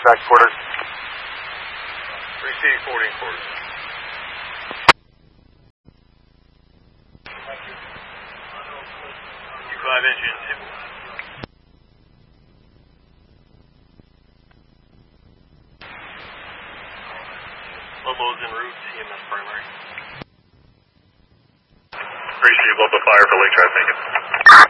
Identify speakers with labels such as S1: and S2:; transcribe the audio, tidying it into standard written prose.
S1: back quarter.
S2: Receive 14 quarters. U5 engine 2. Lobo's en route, EMS primary.
S3: Appreciate Lobo fire for lake traffic.